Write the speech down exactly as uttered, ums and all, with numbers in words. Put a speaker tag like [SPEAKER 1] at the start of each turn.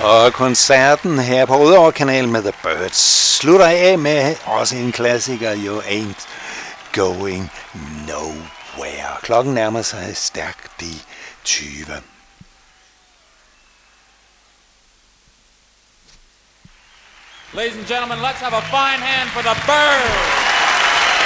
[SPEAKER 1] Og koncerten her på Rødovre-kanalen med The Birds slutter af med også en klassiker, You Ain't Going Nowhere. Klokken nærmer sig stærkt de tyve.
[SPEAKER 2] Ladies and gentlemen, let's have a fine hand for The Birds.